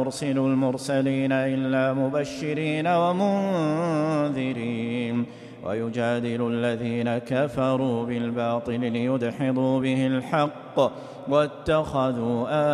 نرسل المرسلين إلا مبشرين ومنذرين ويجادل الذين كفروا بالباطل ليدحضوا به الحق واتخذوا